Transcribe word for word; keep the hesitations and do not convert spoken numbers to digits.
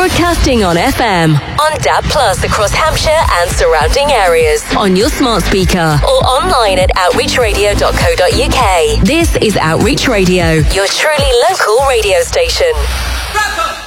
Broadcasting on F M, on D A B Plus across Hampshire and surrounding areas, on your smart speaker, or online at outreach radio dot co dot U K. This is Outreach Radio, your truly local radio station.